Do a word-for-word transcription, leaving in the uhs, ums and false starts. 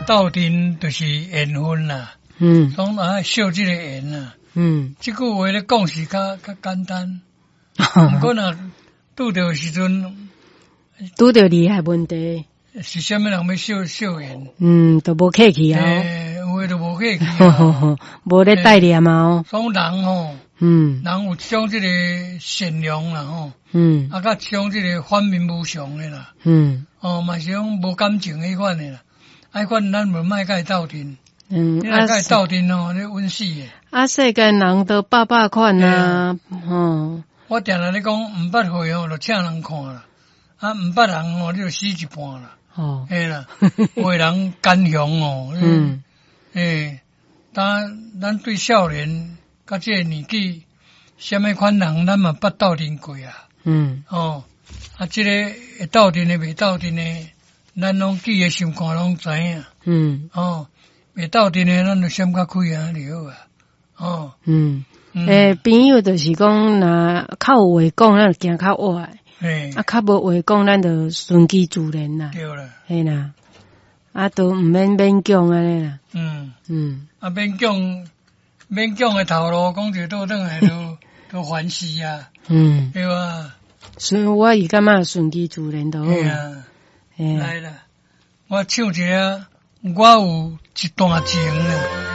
斗阵就是缘分啦。嗯，讲啊，惜这个缘啊。嗯，这句话咧讲是较较简单，不过若拄到时阵， 拄到厉害问题， 是啥物人要惜惜缘？ 嗯，都无客气啊。 诶，有诶都无客气啊， 无咧带念啊。 讲人吼，嗯，人有种这个善良啦吼，嗯，啊，甲种这个反面无常诶啦，嗯，哦，嘛是种无感情迄款诶啦，迄款咱无莫甲伊斗阵。嗯，你若甲伊斗阵哦，你稳死诶。啊， 世间人都百百款啊， 哦。我定定咧讲，毋捌会哦，就请人看啦；啊，毋捌人哦，你就死一半啦。哦，嘿啦，为人坚强哦。嗯，诶，当咱对少年甲这个年纪，什么款人，咱嘛捌斗阵过啊。嗯，哦，啊，这个会斗阵诶，袂斗阵诶，咱拢记诶想看拢知影。嗯，哦。袂斗阵诶，咱就闪较开啊，就好啊。哦， 嗯，诶，朋友就是讲，若较有话讲，咱就行较歪；诶，啊，较无话讲，咱就顺其自然啦。 对啦， 嘿啦，啊，都毋免勉强安尼啦。 嗯嗯，啊，勉强勉强诶头路，讲就倒转来都都烦死啊。嗯，对吧？ 所以我伊感觉顺其自然就好。 对啊，来啦，我唱一个。我有一段情啊。